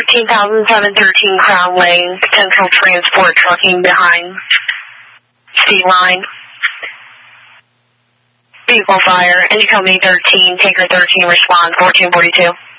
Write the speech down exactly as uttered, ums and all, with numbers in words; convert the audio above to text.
thirteen thousand seven thirteen Crown Lane, potential transport trucking behind State Line. Vehicle fire, Indy Company thirteen, Taker thirteen, respond fourteen forty-two.